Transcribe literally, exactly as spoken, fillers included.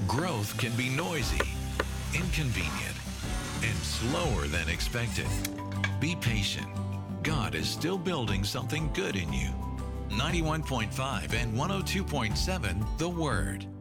Growth can be noisy, inconvenient, and slower than expected. Be patient. God is still building something good in you. ninety-one point five and one oh two point seven The Word.